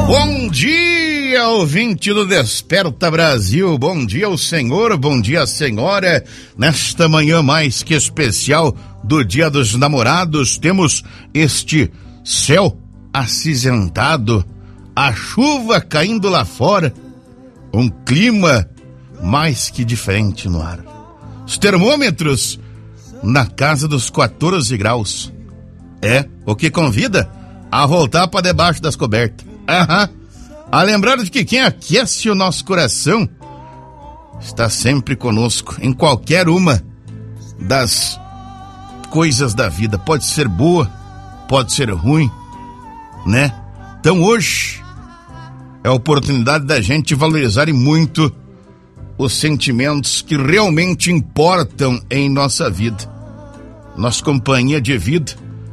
Bom dia, ouvinte do Desperta Brasil, bom dia ao senhor, bom dia à senhora. Nesta manhã mais que especial do Dia dos Namorados, temos este céu acinzentado, a chuva caindo lá fora, um clima mais que diferente no ar. Os termômetros na casa dos 14 graus. É o que convida a voltar para debaixo das cobertas. A lembrar de que quem aquece o nosso coração está sempre conosco, em qualquer uma das coisas da vida. Pode ser boa, pode ser ruim, né? Então hoje é a oportunidade da gente valorizar muito os sentimentos que realmente importam em nossa vida, nossa companhia de vida.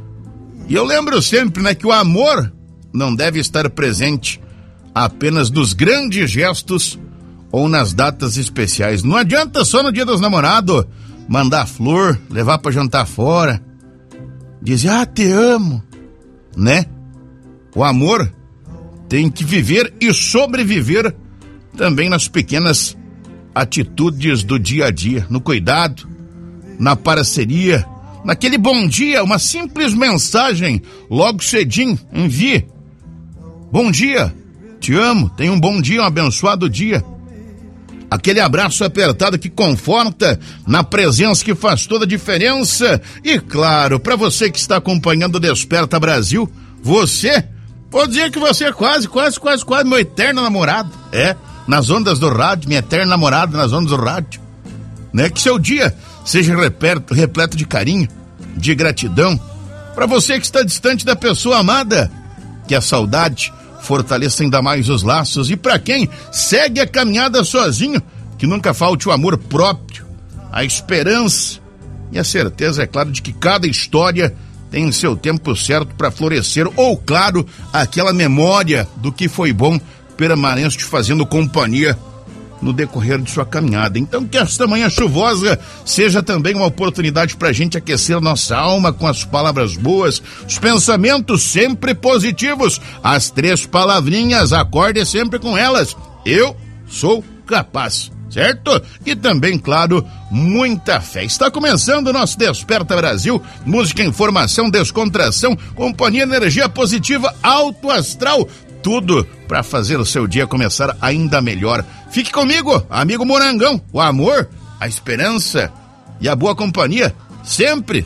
E eu lembro sempre, né, que o amor não deve estar presente apenas nos grandes gestos ou nas datas especiais. Não adianta só no Dia dos Namorados mandar flor, levar pra jantar fora, dizer, te amo, né? O amor tem que viver e sobreviver também nas pequenas atitudes do dia a dia, no cuidado, na parceria, naquele bom dia, uma simples mensagem, logo cedinho, envie. Bom dia, te amo, tenha um bom dia, um abençoado dia. Aquele abraço apertado que conforta, na presença que faz toda a diferença. E claro, para você que está acompanhando o Desperta Brasil, você, pode dizer que você é quase meu eterno namorado. Nas ondas do rádio, minha eterna namorada nas ondas do rádio. Né? Que seu dia seja repleto de carinho, de gratidão. Para você que está distante da pessoa amada, que a saudade fortaleça ainda mais os laços. E para quem segue a caminhada sozinho, que nunca falte o amor próprio, a esperança e a certeza, é claro, de que cada história tem seu tempo certo para florescer. Ou, claro, aquela memória do que foi bom permanece te fazendo companhia no decorrer de sua caminhada. Então que esta manhã chuvosa seja também uma oportunidade pra gente aquecer nossa alma com as palavras boas, os pensamentos sempre positivos, as 3 palavrinhas, acorde sempre com elas. Eu sou capaz, certo? E também, claro, muita fé. Está começando o nosso Desperta Brasil, música, informação, descontração, companhia, energia positiva, alto astral, tudo para fazer o seu dia começar ainda melhor. Fique comigo, amigo Morangão. O amor, a esperança e a boa companhia, sempre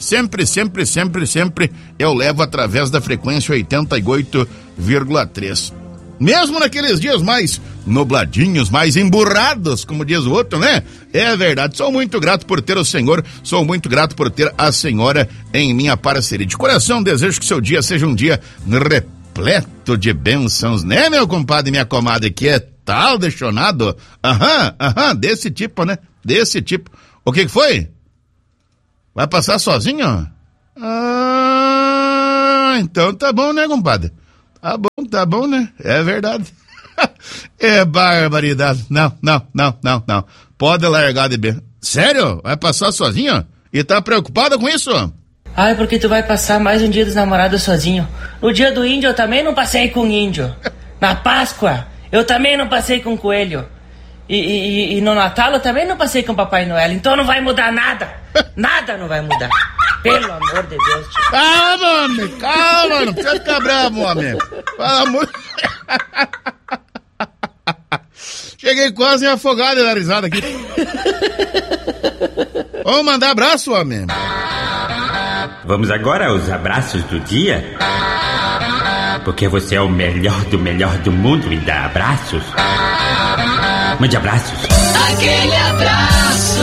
eu levo através da frequência 88,3. Mesmo naqueles dias mais nubladinhos, mais emburrados, como diz o outro, né? É verdade, sou muito grato por ter o senhor, sou muito grato por ter a senhora em minha parceria. De coração, desejo que seu dia seja um dia repleto de bênçãos, né, meu compadre e minha comadre, que é tal deixonado? Desse tipo, né? Desse tipo. O que foi? Vai passar sozinho? Então tá bom, né, compadre? Tá bom, né? É verdade. É barbaridade. Não. Pode largar de bem. Sério? Vai passar sozinho? E tá preocupada com isso? Porque tu vai passar mais um Dia dos Namorados sozinho. No dia do índio eu também não passei com índio. Na Páscoa eu também não passei com coelho. E no Natal eu também não passei com Papai Noel. Então não vai mudar nada. Nada não vai mudar. Pelo amor de Deus, tio. Calma, não precisa ficar bravo, homem. Fala muito. Cheguei quase afogado na risada aqui. Vamos mandar abraço, homem. Vamos agora aos abraços do dia? Porque você é o melhor do mundo e dá abraços. Mande abraços. Aquele abraço.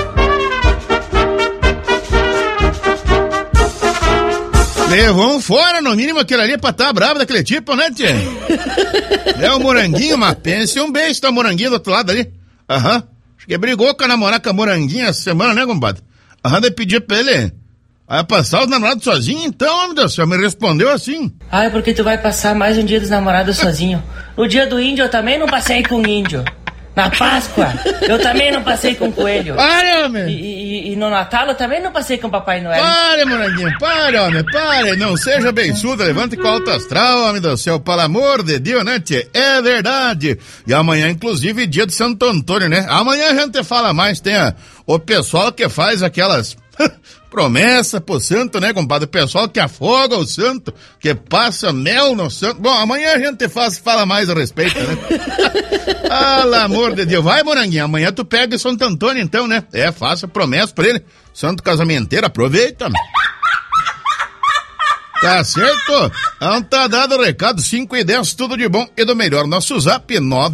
Levou fora, no mínimo, aquele ali pra estar bravo daquele tipo, né, tia? É o Moranguinho, mas pense um beijo, tá o Moranguinho do outro lado ali. Acho que brigou com a namorada com a Moranguinha essa semana, né, compadre? Daí pediu pra ele, vai passar os namorados sozinho? Então, meu Deus do céu, me respondeu assim. Porque tu vai passar mais um Dia dos Namorados sozinho. No dia do índio eu também não passei com índio. Na Páscoa, eu também não passei com o coelho. Para, homem! E no Natal eu também não passei com o Papai Noel. Para, moranguinho, para, homem, para. Não seja beiçudo, levante com alto astral, homem do céu, pelo amor de Deus, né, tchê? É verdade. E amanhã, inclusive, dia de Santo Antônio, né? Amanhã a gente fala mais, tem o pessoal que faz aquelas promessa pro santo, né, compadre? O pessoal que afoga o santo, que passa mel no santo. Bom, amanhã a gente fala mais a respeito, né? Pelo amor de Deus. Vai, moranguinho, amanhã tu pega Santo Antônio, então, né? Faça promessa pra ele. Santo casamenteiro, aproveita. Tá certo? Então tá dado o recado, 5:10, tudo de bom e do melhor. Nosso zap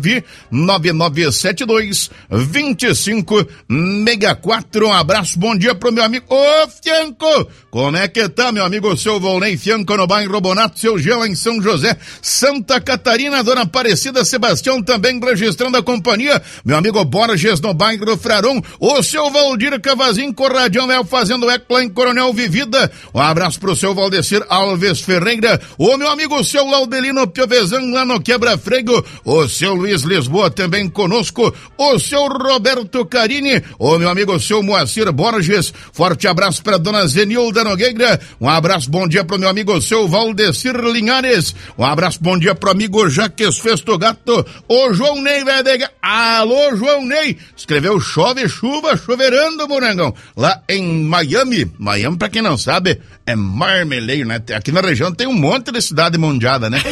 99972-2564. Um abraço, bom dia pro meu amigo, ô Fianco! Como é que tá, meu amigo, seu Volney Fianco no bairro Bonato, seu Gela em São José, Santa Catarina, Dona Aparecida Sebastião também registrando a companhia, meu amigo Borges no bairro Fraron, o seu Valdir Cavazinho Corradião Mel fazendo eco lá em Coronel Vivida. Um abraço pro seu Valdecir Alves Ferreira, o meu amigo o seu Laudelino Piovesan lá no Quebra Frego, o seu Luiz Lisboa também conosco, o seu Roberto Carini, o meu amigo o seu Moacir Borges, forte abraço para dona Zenilda Nogueira, um abraço, bom dia pro meu amigo o seu Valdecir Linhares, um abraço, bom dia pro amigo Jaques Festo Gato, o João Ney Vedega, alô João Ney, escreveu chove, chuva, choverando, morangão, lá em Miami, pra quem não sabe, é marmeleio, né? Aqui na região tem um monte de cidade mundiada, né?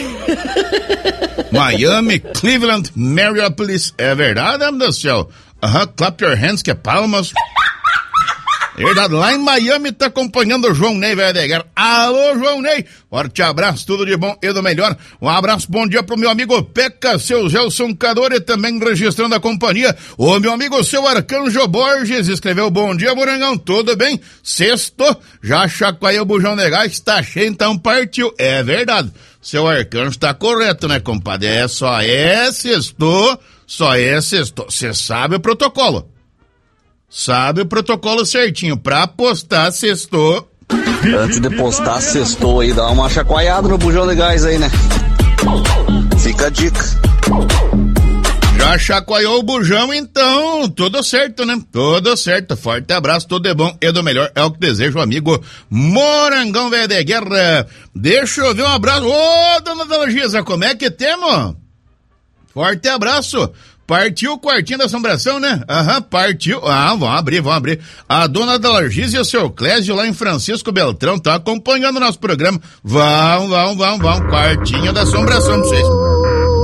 Miami, Cleveland, Mariópolis, é verdade, amigo do céu? Clap your hands, que é palmas. Verdade, lá em Miami tá acompanhando o João Ney Vedegar. Alô, João Ney, forte abraço, tudo de bom e do melhor. Um abraço, bom dia pro meu amigo Peca, seu Gelson Cadore, também registrando a companhia. O meu amigo, seu Arcanjo Borges, escreveu bom dia, Morangão, tudo bem? Sexto, já chacoalhou o bujão de gás, tá cheio, então partiu. É verdade, seu Arcanjo tá correto, né, compadre? Só é sexto. Você sabe o protocolo. Sabe o protocolo certinho. Pra postar sextou. Antes de postar sextou aí, dá uma chacoalhada no bujão de gás aí, né? Fica a dica. Já chacoalhou o bujão, então tudo certo, né? Tudo certo. Forte abraço, tudo é bom e do melhor. É o que desejo, amigo Morangão Velho de Guerra. Deixa eu ver, um abraço. Ô, dona Dalgisa, como é que temos? Forte abraço. Partiu o quartinho da assombração, né? Partiu. Vamos abrir. A dona da Largise e o seu Clésio lá em Francisco Beltrão tá acompanhando o nosso programa. Vão. Quartinho da assombração pra vocês.